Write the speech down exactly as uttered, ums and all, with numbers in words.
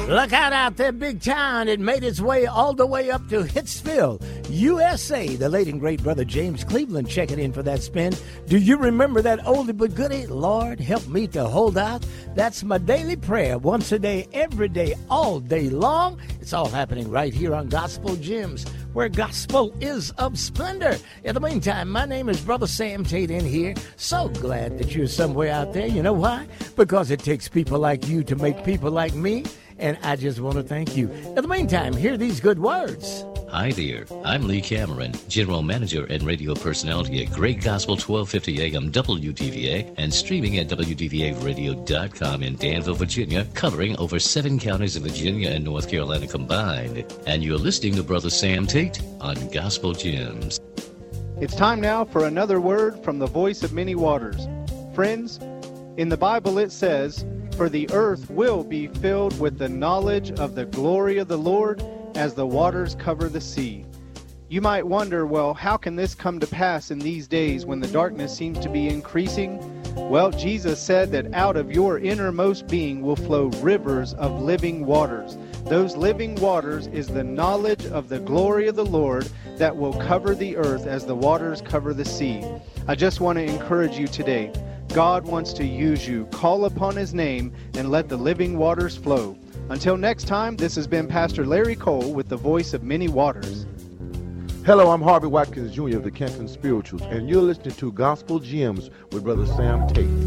Look out out there, big town. It made its way all the way up to Hitsville, U S A. The late and great brother James Cleveland checking in for that spin. Do you remember that oldie but goodie? Lord, help me to hold out. That's my daily prayer, once a day, every day, all day long. It's all happening right here on Gospel Gems, where gospel is of splendor. In the meantime, my name is Brother Sam Tate in here. So glad that you're somewhere out there. You know why? Because it takes people like you to make people like me. And I just want to thank you. In the meantime, hear these good words. Hi there, I'm Lee Cameron, General Manager and Radio Personality at Great Gospel twelve fifty A M W D V A and streaming at W D V A radio dot com in Danville, Virginia, covering over seven counties of Virginia and North Carolina combined. And you're listening to Brother Sam Tate on Gospel Gems. It's time now for another word from the voice of many waters. Friends, in the Bible it says, "For the earth will be filled with the knowledge of the glory of the Lord as the waters cover the sea." You might wonder, well, how can this come to pass in these days when the darkness seems to be increasing? Well, Jesus said that out of your innermost being will flow rivers of living waters. Those living waters is the knowledge of the glory of the Lord that will cover the earth as the waters cover the sea. I just want to encourage you today. God wants to use you. Call upon His name and let the living waters flow. Until next time, this has been Pastor Larry Cole with the voice of many waters. Hello, I'm Harvey Watkins Junior of the Kenton Spirituals, and you're listening to Gospel Gems with Brother Sam Tate.